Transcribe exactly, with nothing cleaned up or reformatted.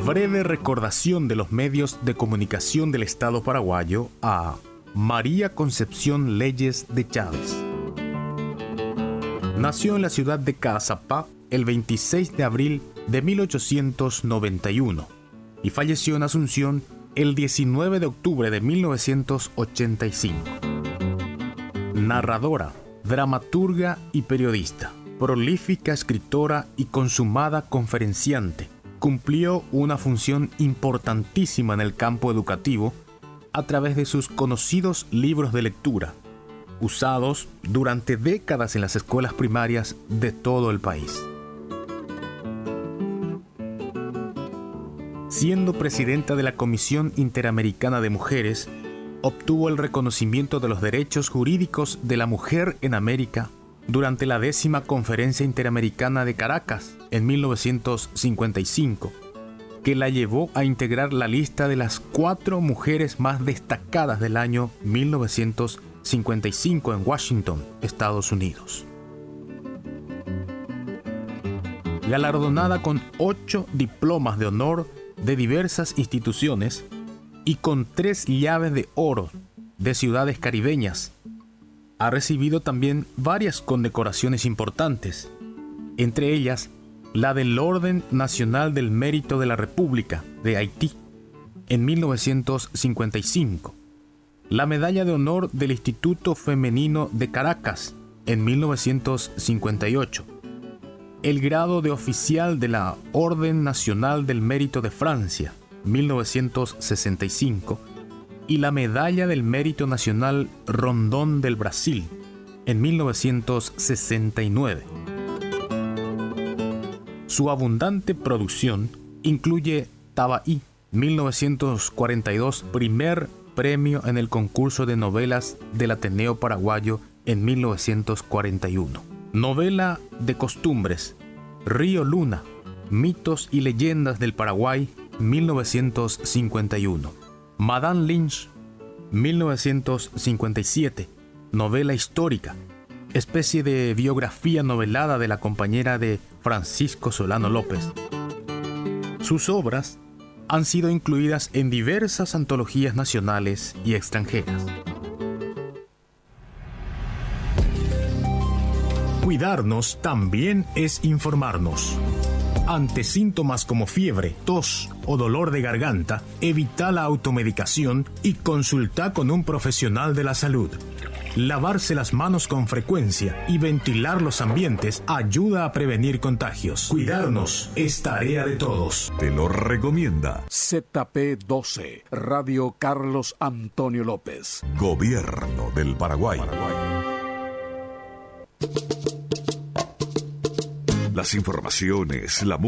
Breve recordación de los medios de comunicación del Estado paraguayo a María Concepción Leyes de Chávez. Nació en la ciudad de Caazapá el veintiséis de abril de mil ochocientos noventa y uno y falleció en Asunción el diecinueve de octubre de mil novecientos ochenta y cinco. Narradora, dramaturga y periodista, prolífica escritora y consumada conferenciante, cumplió una función importantísima en el campo educativo a través de sus conocidos libros de lectura, usados durante décadas en las escuelas primarias de todo el país. Siendo presidenta de la Comisión Interamericana de Mujeres, obtuvo el reconocimiento de los derechos jurídicos de la mujer en América durante la décima Conferencia Interamericana de Caracas en mil novecientos cincuenta y cinco, que la llevó a integrar la lista de las cuatro mujeres más destacadas del año mil novecientos cincuenta y cinco en Washington, Estados Unidos. Galardonada con ocho diplomas de honor de diversas instituciones y con tres llaves de oro de ciudades caribeñas, ha recibido también varias condecoraciones importantes, entre ellas la del Orden Nacional del Mérito de la República de Haití en mil novecientos cincuenta y cinco, la Medalla de Honor del Instituto Femenino de Caracas en mil novecientos cincuenta y ocho, el grado de oficial de la Orden Nacional del Mérito de Francia, mil novecientos sesenta y cinco, y la Medalla del Mérito Nacional Rondón del Brasil, en mil novecientos sesenta y nueve. Su abundante producción incluye Tabaí, mil novecientos cuarenta y dos, primer premio en el concurso de novelas del Ateneo Paraguayo en mil novecientos cuarenta y uno. Novela de costumbres, Río Luna, mitos y leyendas del Paraguay, mil novecientos cincuenta y uno. Madame Lynch, mil novecientos cincuenta y siete, novela histórica, especie de biografía novelada de la compañera de Francisco Solano López. Sus obras han sido incluidas en diversas antologías nacionales y extranjeras. Cuidarnos también es informarnos. Ante síntomas como fiebre, tos o dolor de garganta, evita la automedicación y consulta con un profesional de la salud. Lavarse las manos con frecuencia y ventilar los ambientes ayuda a prevenir contagios. Cuidarnos es tarea de todos. Te lo recomienda Z P doce, Radio Carlos Antonio López. Gobierno del Paraguay. Las informaciones, la